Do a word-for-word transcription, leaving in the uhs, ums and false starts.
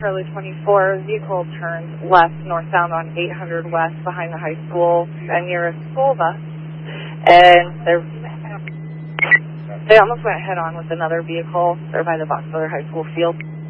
Charlie twenty-four, vehicle turns left northbound on eight hundred west behind the high school and near Escova, and they're, they almost went head on with another vehicle. They're by the Boxford High School field.